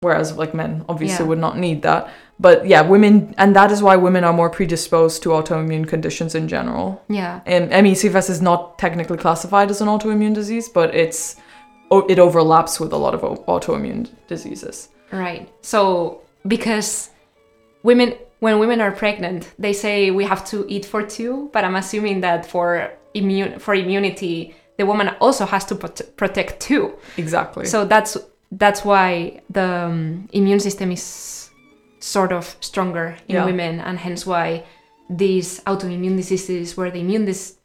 whereas like men obviously would not need that. But yeah, women, and that is why women are more predisposed to autoimmune conditions in general. Yeah. And ME/CFS is not technically classified as an autoimmune disease, but it overlaps with a lot of autoimmune diseases. Right. So because when women are pregnant, they say we have to eat for two, but I'm assuming that for immunity, the woman also has to protect two. Exactly. So that's why the immune system is sort of stronger in women, and hence why these autoimmune diseases where the immune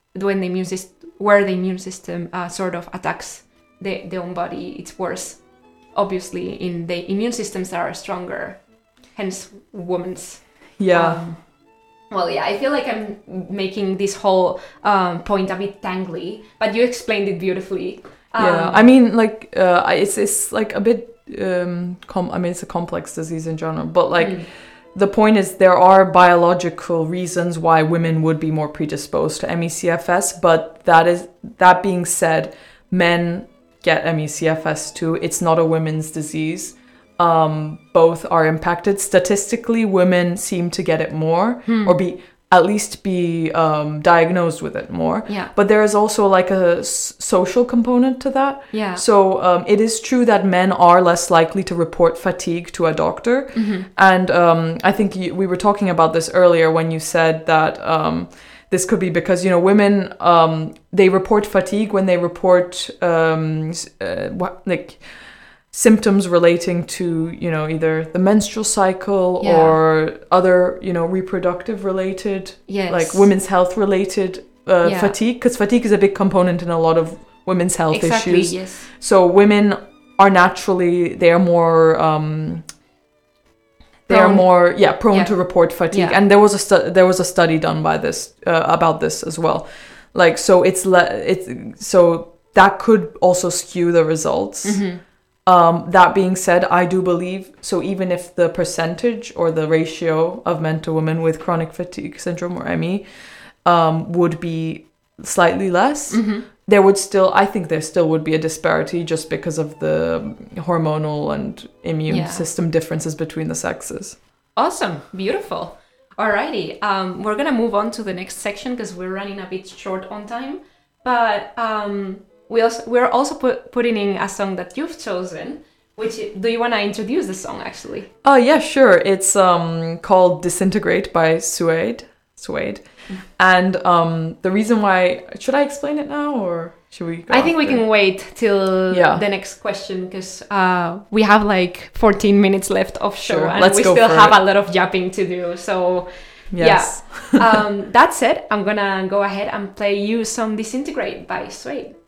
system sort of attacks the own body, it's worse. Obviously, in the immune systems that are stronger, hence women's. Yeah. I feel like I'm making this whole point a bit tangly, but you explained it beautifully. I mean, like, it's like a bit, it's a complex disease in general, but like, the point is there are biological reasons why women would be more predisposed to ME/CFS, but that being said, men get ME/CFS too. It's not a women's disease. Both are impacted. Statistically, women seem to get it more, or at least be diagnosed with it more. Yeah. But there is also like a social component to that. Yeah. So it is true that men are less likely to report fatigue to a doctor. And I think we were talking about this earlier when you said that this could be because, women, they report fatigue when they report symptoms relating to, either the menstrual cycle or other, reproductive related, like women's health related fatigue, because fatigue is a big component in a lot of women's health issues. Yes. So women are naturally, they are more prone to report fatigue. And there was a study done by this about this as well. Like, so so that could also skew the results. That being said, I do believe, so even if the percentage or the ratio of men to women with chronic fatigue syndrome or ME would be slightly less, I think there still would be a disparity just because of the hormonal and immune system differences between the sexes. Awesome. Beautiful. Alrighty. We're going to move on to the next section because we're running a bit short on time. But we're also putting in a song that you've chosen. Do you want to introduce the song, actually? Oh, yeah, sure. It's called Disintegrate by Suede. And the reason why... Should I explain it now, or should we go I think we can wait till the next question, because we have like 14 minutes left of show, and we still have a lot of yapping to do. So, yes. That said, I'm going to go ahead and play you some Disintegrate by Suede.